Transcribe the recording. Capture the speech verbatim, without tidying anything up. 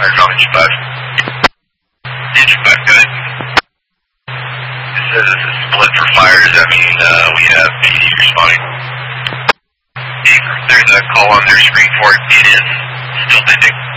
Contact on engine five. Engine five, good. It says this is split for fire. Does that mean uh, we have P D responding? There's a call on their screen for it. It is still pending.